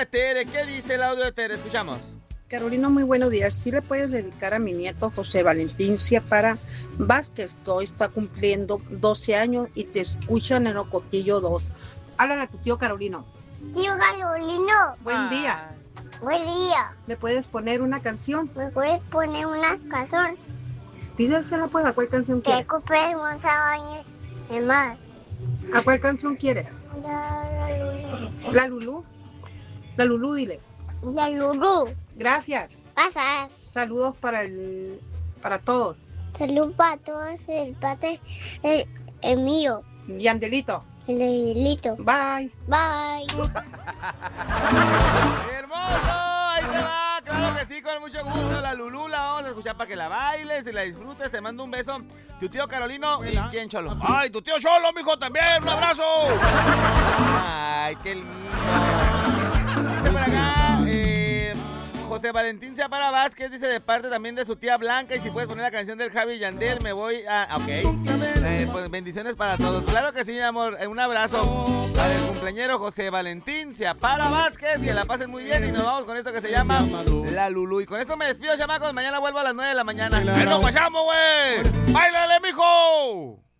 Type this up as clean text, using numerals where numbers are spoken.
de Tere. ¿Qué dice el audio de Tere? Escuchamos. Carolina, muy buenos días. ¿Sí le puedes dedicar a mi nieto José Valentín Ciapara Vázquez, que hoy está cumpliendo 12 años y te escuchan en Ocotillo 2? Háblale a tu tío Carolino. Tío Carolino. Buen día. Buen día. ¿Le puedes poner una canción? ¿Me puedes poner una canción? Pídesela pues, ¿a cuál canción Que quiere? cumple Monsabañez de mar. ¿A cuál canción quiere? La Lulú. La Lulú, dile. La Lulú. Gracias. Pasas. Saludos para todos. Salud para todos. El padre, el mío. Y Angelito. El Angelito. Bye. Bye. ¡Hermoso! Ahí te va. Claro que sí, con mucho gusto. La Lulú la vamos a escuchar para que la bailes y la disfrutes. Te mando un beso. Tu tío Carolino y quién, Cholo. ¡Ay, tu tío Cholo, mijo, también! ¡Un abrazo! ¡Ay, qué lindo! Dice por acá, José Valentín Ciapara Vázquez dice de parte también de su tía Blanca. Y si puedes poner la canción del Javi Yandel, me voy a... Ok. Pues bendiciones para todos. Claro que sí, mi amor. Un abrazo para el cumpleañero José Valentín Ciapara Vázquez. Que la pasen muy bien y nos vamos con esto que se llama La Lulú. Y con esto me despido, chamacos. Mañana vuelvo a las 9 de la mañana. ¡Ahí nos pasamos, güey! ¡Báilale, mijo!